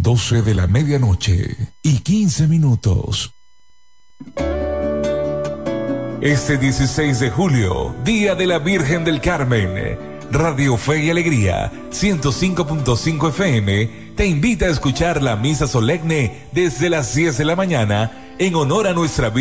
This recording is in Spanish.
12 de la medianoche y 15 minutos. Este 16 de julio, Día de la Virgen del Carmen, Radio Fe y Alegría, 105.5 FM, te invita a escuchar la misa solemne desde las 10 de la mañana en honor a nuestra Virgen.